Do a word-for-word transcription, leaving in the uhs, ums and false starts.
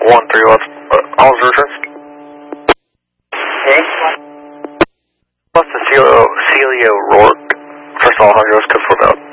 one three left. Uh, all's returns. Okay. What's the Celio, Celio Rourke? First of all, Hydros, code four out.